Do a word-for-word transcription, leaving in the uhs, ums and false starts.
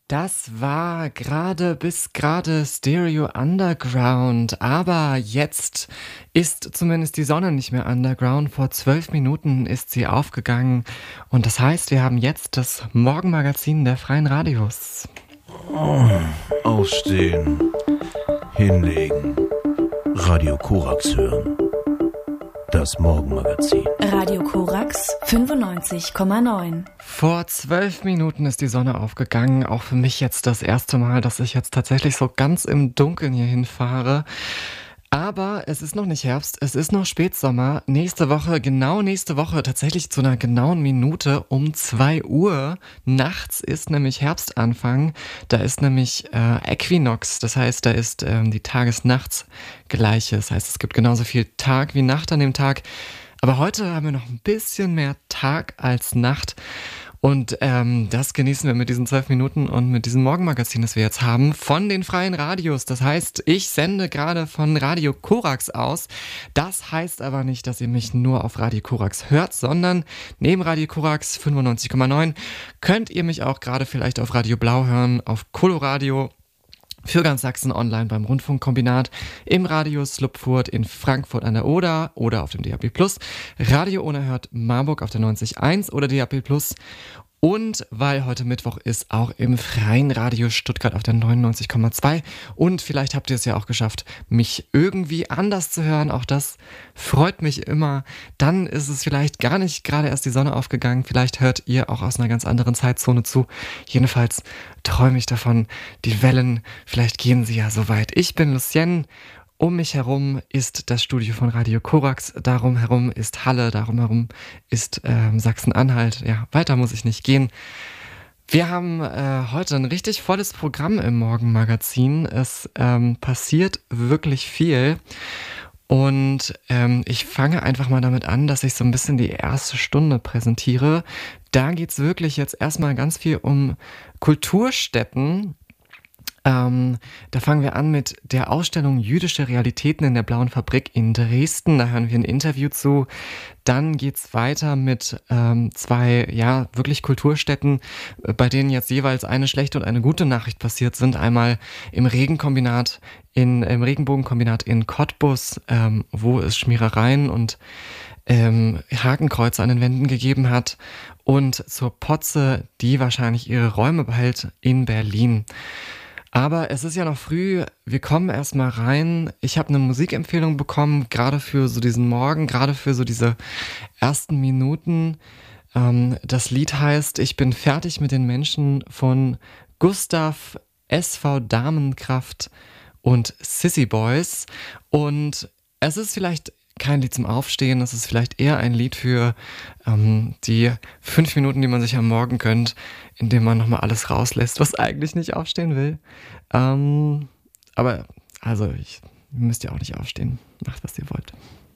Das war gerade bis gerade Stereo Underground, aber jetzt ist zumindest die Sonne nicht mehr underground. Vor zwölf Minuten ist sie aufgegangen und das heißt, wir haben jetzt das Morgenmagazin der Freien Radios. Oh, aufstehen, hinlegen, Radio Korax hören. Das Morgenmagazin. Radio Korax fünfundneunzig Komma neun. Vor zwölf Minuten ist die Sonne aufgegangen. Auch für mich jetzt das erste Mal, dass ich jetzt tatsächlich so ganz im Dunkeln hier hinfahre. Aber es ist noch nicht Herbst, es ist noch Spätsommer. Nächste Woche, genau nächste Woche, tatsächlich zu einer genauen Minute um zwei Uhr nachts ist nämlich Herbstanfang. Da ist nämlich äh, Äquinox, das heißt, da ist ähm, die Tages-Nachts-Gleiche. Das heißt, es gibt genauso viel Tag wie Nacht an dem Tag. Aber heute haben wir noch ein bisschen mehr Tag als Nacht. Und ähm, das genießen wir mit diesen zwölf Minuten und mit diesem Morgenmagazin, das wir jetzt haben, von den Freien Radios. Das heißt, ich sende gerade von Radio Korax aus. Das heißt aber nicht, dass ihr mich nur auf Radio Korax hört, sondern neben Radio Korax fünfundneunzig Komma neun könnt ihr mich auch gerade vielleicht auf Radio Blau hören, auf Coloradio, für ganz Sachsen online beim Rundfunkkombinat, im Radio Slupfurt in Frankfurt an der Oder oder auf dem D A B plus, Radio Unerhört Marburg auf der neunzig Komma eins oder D A B plus und weil heute Mittwoch ist, auch im Freien Radio Stuttgart auf der neunundneunzig Komma zwei und vielleicht habt ihr es ja auch geschafft, mich irgendwie anders zu hören, auch das freut mich immer. Dann ist es vielleicht gar nicht gerade erst die Sonne aufgegangen, vielleicht hört ihr auch aus einer ganz anderen Zeitzone zu. Jedenfalls träume ich davon, die Wellen, vielleicht gehen sie ja so weit. Ich bin Lucien. Um mich herum ist das Studio von Radio Korax, darum herum ist Halle, darum herum ist ähm, Sachsen-Anhalt. Ja, weiter muss ich nicht gehen. Wir haben äh, heute ein richtig volles Programm im Morgenmagazin. Es ähm, passiert wirklich viel. Und ähm, ich fange einfach mal damit an, dass ich so ein bisschen die erste Stunde präsentiere. Da geht's wirklich jetzt erstmal ganz viel um Kulturstätten. Ähm, da fangen wir an mit der Ausstellung Jüdische Realitäten in der Blauen Fabrik in Dresden. Da hören wir ein Interview zu. Dann geht's weiter mit ähm, zwei, ja, wirklich Kulturstätten, bei denen jetzt jeweils eine schlechte und eine gute Nachricht passiert sind. Einmal im Regenkombinat, in, im Regenbogenkombinat in Cottbus, ähm, wo es Schmierereien und ähm, Hakenkreuze an den Wänden gegeben hat. Und zur Potze, die wahrscheinlich ihre Räume behält, in Berlin. Aber es ist ja noch früh, wir kommen erstmal rein. Ich habe eine Musikempfehlung bekommen, gerade für so diesen Morgen, gerade für so diese ersten Minuten. Ähm, das Lied heißt Ich bin fertig mit den Menschen von Gustav, S V Damenkraft und Sissy Boys. Und es ist vielleicht kein Lied zum Aufstehen, es ist vielleicht eher ein Lied für ähm, die fünf Minuten, die man sich am Morgen gönnt, indem man nochmal alles rauslässt, was eigentlich nicht aufstehen will. Ähm, aber, also, ich, müsst ihr auch nicht aufstehen. Macht, was ihr wollt.